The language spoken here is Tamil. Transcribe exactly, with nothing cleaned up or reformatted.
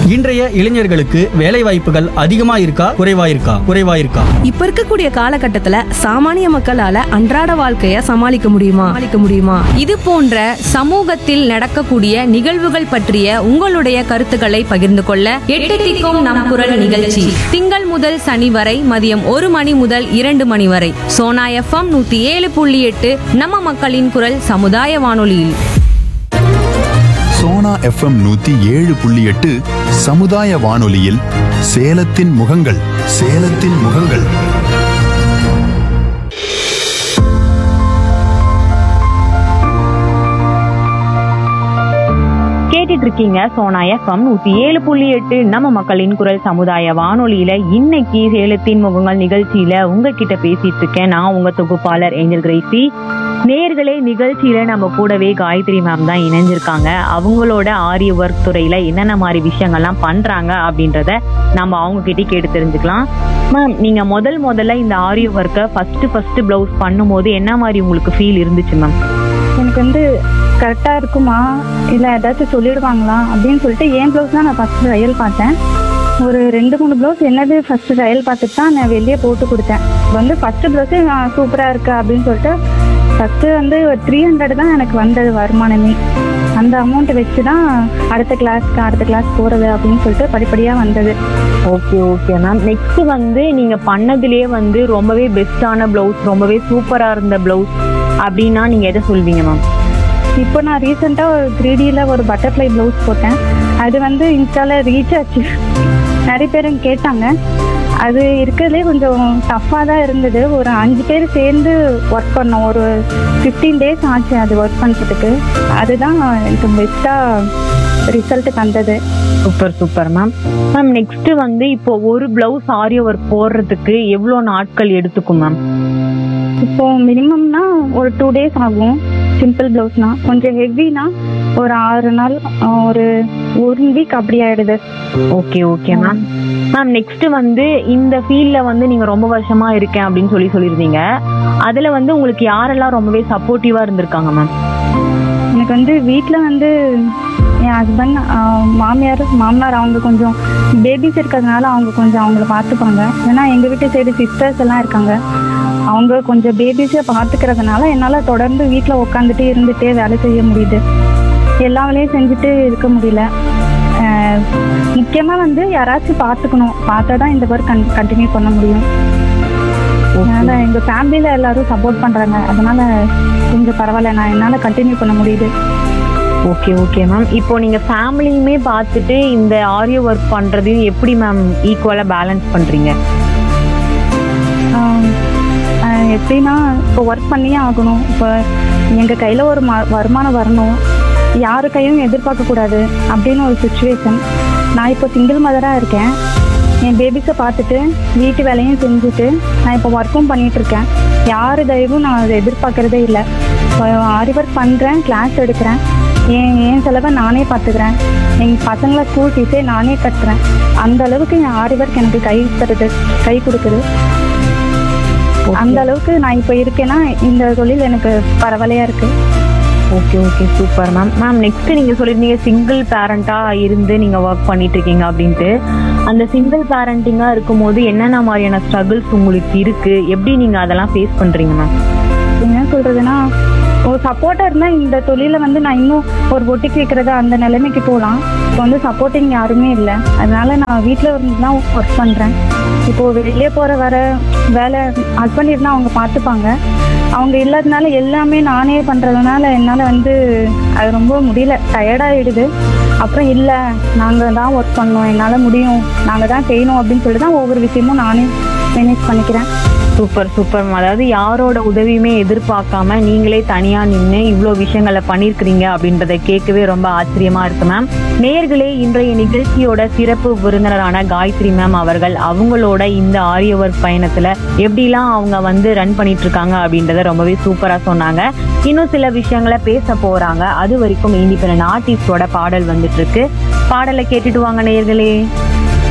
இன்றைய இளைஞர்களுக்கு வேலை வாய்ப்புகள் அதிகமா இருக்கா குறைவா இருக்கா குறைவா இருக்கா இப்ப இருக்கக்கூடிய காலகட்டத்துல சாமானிய மக்களால அன்றாட வாழ்க்கைய சமாளிக்க முடியுமா சமாளிக்க முடியுமா இது போன்ற சமூகத்தில் நடக்கக்கூடிய நிகழ்வுகள் பற்றிய உங்களுடைய கருத்துக்களை பகிர்ந்து கொள்ள எட்டு திக்கும் நம் குரல் நிகழ்ச்சி திங்கள் முதல் சனி வரை மதியம் ஒரு மணி முதல் இரண்டு மணி வரை சோனா எஃப்எம் நூத்தி ஏழு புள்ளி எட்டு நம்ம மக்களின் குரல் சமுதாய வானொலியில். சோனா எஃப்எம் நூத்தி ஏழு புள்ளி எட்டு சமுதாய வானொலியில் சேலத்தின் முகங்கள் சேலத்தின் முகங்கள் கேட்டுட்டு இருக்கீங்க சோனா எஃப்எம் நூத்தி ஏழு புள்ளி எட்டு நம்ம மக்களின் குரல் சமுதாய வானொலியில. இன்னைக்கு சேலத்தின் முகங்கள் நிகழ்ச்சியில உங்ககிட்ட பேசிட்டு இருக்கேன் நான் உங்க தொகுப்பாளர் ஏஞ்சல் கிரேசி. நேர்களே, நிகழ்ச்சியில நம்ம கூடவே காயத்ரி மேம் தான் இணைஞ்சிருக்காங்க. அவங்களோட ஆரி ஒர்க் துறையில என்னென்ன மாதிரி விஷயங்கள்லாம் பண்றாங்க அப்படின்றத நம்ம அவங்க கிட்டே கேட்டு தெரிஞ்சுக்கலாம். மேம், நீங்க முதல் முதல்ல இந்த ஆரி ஒர்க்கை ஃபர்ஸ்ட் ஃபர்ஸ்ட் பிளவுஸ் பண்ணும்போது என்ன மாதிரி உங்களுக்கு ஃபீல் இருந்துச்சு மேம்? எனக்கு வந்து கரெக்டாக இருக்குமா இல்லை ஏதாச்சும் சொல்லிடுவாங்களா அப்படின்னு சொல்லிட்டு என் ப்ளவுஸ் தான் நான் ஃபஸ்ட்டு ட்ரையல் பார்த்தேன். ஒரு ரெண்டு மூணு ப்ளவுஸ் என்னது ஃபஸ்ட்டு ட்ரையல் பார்த்துட்டு தான் நான் வெளியே போட்டு கொடுத்தேன். இப்போ வந்து ஃபஸ்ட்டு ப்ளவுஸே சூப்பராக இருக்கு அப்படின்னு சொல்லிட்டு ஃபஸ்ட்டு வந்து ஒரு த்ரீ ஹண்ட்ரட் தான் எனக்கு வந்தது வருமானமே. அந்த அமௌண்ட்டை வச்சு தான் அடுத்த கிளாஸ்க்கு அடுத்த கிளாஸ் போகிறது அப்படின்னு சொல்லிட்டு படிப்படியாக வந்தது. Okay okay ma'am. நெக்ஸ்ட் வந்து நீங்க பண்ணதுலேயே வந்து ரொம்பவே பெஸ்டான பிளவுஸ், ரொம்பவே சூப்பரா இருந்த பிளவுஸ் அப்படின்னா நீங்க எதை சொல்வீங்க மேம்? இப்போ நான் ரீசெண்டாக ஒரு த்ரீ டியில் ஒரு பட்டர்ஃப்ளை ப்ளவுஸ் போட்டேன். அது வந்து இன்ஸ்டாவில் ரீச் ஆச்சு. நிறைய பேர் கேட்டாங்க. அது இருக்கிறதுலே கொஞ்சம் டஃப்பாக தான் இருந்தது. ஒரு அஞ்சு பேர் சேர்ந்து ஒர்க் பண்ணோம். ஒரு ஃபிஃப்டீன் டேஸ் ஆச்சு அது ஒர்க் பண்ணுறதுக்கு. அதுதான் எனக்கு பெஸ்ட்டாக ரிசல்ட் தந்தது. Super super ma'am. Ma'am, next வந்து இப்போ ஒரு பிளவுஸ் ஆரி ஒர்க் போடுறதுக்கு எவ்வளோ நாட்கள் எடுத்துக்கும் மேம்? இப்போ மினிமம்னா ஒரு டூ டேஸ் ஆகும். சிம்பிள் பிளவுஸ்னா. கொஞ்சம் ஹெவினா ஒரு ஆறு நாள், ஒரு ஒன் வீக் அப்படி ஆயிடுது. Okay okay ma'am. Ma'am, next வந்து இந்த ஃபீல்ட்ல வந்து நீங்க ரொம்ப வருஷமா இருக்கேன் அப்படின்னு சொல்லி சொல்லியிருந்தீங்க. அதுல வந்து உங்களுக்கு யாரெல்லாம் ரொம்பவே சப்போர்ட்டிவா இருந்திருக்காங்க மேம்? எனக்கு வந்து வீட்டில் வந்து என் ஹஸ்பண்ட், மாமியார் மாமனார் அவங்க கொஞ்சம் பேபிஸ் இருக்கிறதுனால அவங்க கொஞ்சம் அவங்கள பார்த்துப்பாங்க. ஏன்னா எங்கள் வீட்டு சைடு சிஸ்டர்ஸ் எல்லாம் இருக்காங்க. அவங்க கொஞ்சம் பேபிஸை பார்த்துக்கிறதுனால என்னால் தொடர்ந்து வீட்டில் உட்காந்துட்டே இருந்துகிட்டே வேலை செய்ய முடியுது. எல்லா வேலையும் செஞ்சுட்டு இருக்க முடியல. முக்கியமாக வந்து யாராச்சும் பார்த்துக்கணும். பார்த்தா தான் இந்த ஒர்க் கன் கண்டினியூ பண்ண முடியும். அதனால் எங்கள் ஃபேமிலியில் எல்லோரும் சப்போர்ட் பண்ணுறாங்க. அதனால் கொஞ்சம் பரவாயில்ல, நான் என்னால் கண்டினியூ பண்ண முடியுது. Okay okay ma'am. இப்போ நீங்கள் ஃபேமிலியுமே பார்த்துட்டு இந்த ஆரி ஒர்க் பண்ணுறதையும் எப்படி மேம் ஈக்குவலாக பேலன்ஸ் பண்ணுறீங்க? எப்படின்னா, இப்போ ஒர்க் பண்ணியே ஆகணும். இப்போ எங்கள் கையில் ஒரு ம வருமானம் வரணும், யாரு கையும் எதிர்பார்க்கக்கூடாது அப்படின்னு ஒரு சுச்சுவேஷன். நான் இப்போ சிங்கிள் மதராக இருக்கேன். என் பேபிஸை பார்த்துட்டு வீட்டு வேலையும் செஞ்சுட்டு நான் இப்போ ஒர்க்கும் பண்ணிகிட்ருக்கேன். யார் தயவும் நான் அதை எதிர்பார்க்குறதே இல்லை. இப்போ ஆரி ஒர்க் பண்ணுறேன், கிளாஸ் எடுக்கிறேன், என் என் செலவை நானே பார்த்துக்கிறேன். எங்கள் பசங்களை ஸ்கூல் ஃபீஸே நானே கட்டுறேன். அந்த அளவுக்கு என் ஆரி ஒர்க் எனக்கு கை தருது, கை கொடுக்குது. அந்த அளவுக்கு நான் இப்போ இருக்கேன்னா இந்த தொழில் எனக்கு பரவாயில்லையா இருக்கு. Okay okay super ma'am. Ma'am, next நீங்க சொல்லிருந்தீங்க சிங்கிள் பேரண்டா இருந்து நீங்க ஒர்க் பண்ணிட்டு இருக்கீங்க அப்படின்ட்டு. அந்த சிங்கிள் பேரண்டிங்கா இருக்கும் போது என்னென்ன மாதிரியான ஸ்ட்ரகிள்ஸ் உங்களுக்கு இருக்கு, எப்படி நீங்க அதெல்லாம் ஃபேஸ் பண்றீங்க மேம்? என்ன சொல்றதுன்னா, ஒரு சப்போர்ட்டாக இருந்தால் இந்த தொழிலை வந்து நான் இன்னும் ஒரு பொட்டிக்கு வைக்கிறது அந்த நிலைமைக்கு போகலாம். இப்போ வந்து சப்போர்ட்டிங் யாருமே இல்லை. அதனால நான் வீட்டில் இருந்து தான் ஒர்க் பண்ணுறேன். இப்போது வெளியே போகிற வர வேலை ஹஸ்பண்ட் இருந்தால் அவங்க பார்த்துப்பாங்க. அவங்க இல்லாதனால எல்லாமே நானே பண்ணுறதுனால என்னால் வந்து அது ரொம்ப முடியல, டயர்டாகிடுது. அப்புறம் இல்லை, நாங்கள் தான் ஒர்க் பண்ணோம், என்னால் முடியும், நாங்கள் தான் செய்யணும் அப்படின்னு சொல்லிட்டு தான் ஒவ்வொரு விஷயமும் நானே மேனேஜ் பண்ணிக்கிறேன். Super super. அதாவது யாரோட உதவியுமே எதிர்பார்க்காம நீங்களே தனியா நின்று இவ்வளோ விஷயங்களை பண்ணியிருக்கிறீங்க அப்படின்றத கேட்கவே ரொம்ப ஆச்சரியமா இருக்கு மேம். நேயர்களே, இன்றைய நிகழ்ச்சியோட சிறப்பு விருந்தினரான காயத்ரி மேம் அவர்கள் அவங்களோட இந்த ஆரி ஒர்க் பயணத்துல எப்படிலாம் அவங்க வந்து ரன் பண்ணிட்டு இருக்காங்க அப்படின்றத ரொம்பவே சூப்பரா சொன்னாங்க. இன்னும் சில விஷயங்களை பேச போறாங்க. அது வரைக்கும் இண்டிபெண்டன்ட் ஆர்டிஸ்டோட பாடல் வந்துட்டு இருக்கு. பாடலை கேட்டுட்டு வாங்க நேயர்களே.